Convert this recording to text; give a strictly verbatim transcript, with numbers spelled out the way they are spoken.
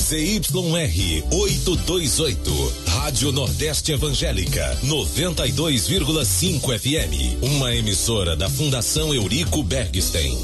Z Y R oitocentos e vinte e oito, Rádio Nordeste Evangélica, noventa e dois vírgula cinco F M, uma emissora da Fundação Eurico Bergstein.